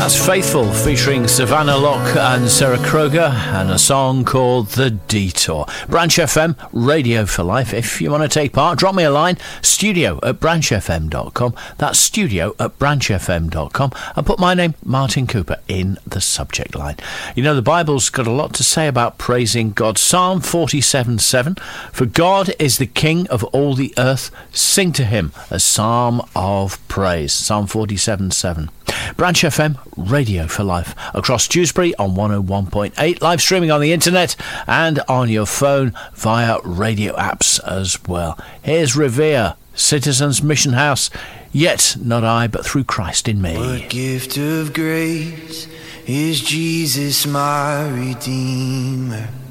That's Faithful featuring Savannah Locke and Sarah Kroger, and a song called The Detour. Branch FM, Radio for Life. If you want to take part, drop me a line, studio@branchfm.com. That's studio@branchfm.com, and put my name, Martin Cooper, in the subject line. You know, the Bible's got a lot to say about praising God. Psalm 47:7, for God is the King of all the earth. Sing to him a psalm of praise. Psalm 47:7. Branch FM, Radio for Life, across Dewsbury on 101.8, live streaming on the internet and on your phone via radio apps as well. Here's Revere, Citizens Mission House, Yet Not I, but Through Christ in Me. What gift of grace is Jesus my Redeemer?